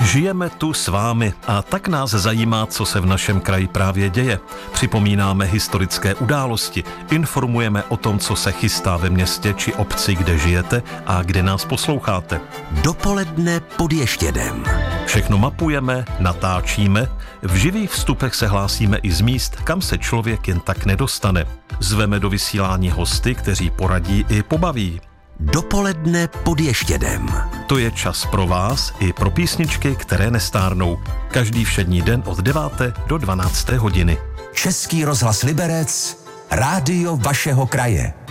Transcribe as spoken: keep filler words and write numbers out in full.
Žijeme tu s vámi a tak nás zajímá, co se v našem kraji právě děje. Připomínáme historické události, informujeme o tom, co se chystá ve městě či obci, kde žijete a kde nás posloucháte. Dopoledne pod Ještědem. Všechno mapujeme, natáčíme, v živých vstupech se hlásíme i z míst, kam se člověk jen tak nedostane. Zveme do vysílání hosty, kteří poradí i pobaví. Dopoledne pod Ještědem. To je čas pro vás i pro písničky, které nestárnou. Každý všední den od deváté do dvanácté hodiny. Český rozhlas Liberec, rádio vašeho kraje.